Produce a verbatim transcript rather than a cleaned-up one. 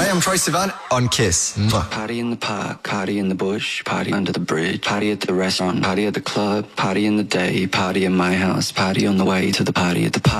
I'm Troye Sivan on Kiss. Mwah. Party in the park, party in the bush, party under the bridge, party at the restaurant, party at the club, party in the day, party in my house, party on the way to the party at the park.